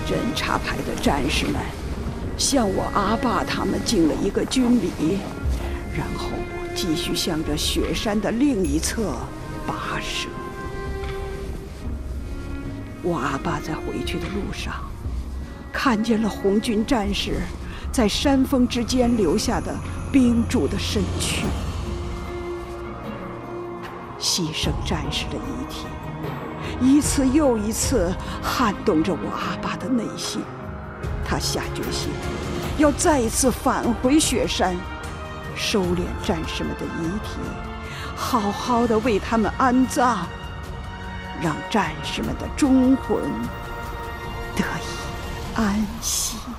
认插牌的战士们向我阿爸他们敬了一个军礼，然后继续向着雪山的另一侧跋涉。我阿爸在回去的路上，看见了红军战士在山峰之间留下的冰柱的身躯，牺牲战士的遗体一次又一次撼动着我阿爸的内心。他下决心要再一次返回雪山，收敛战士们的遗体，好好的为他们安葬，让战士们的忠魂得以安息。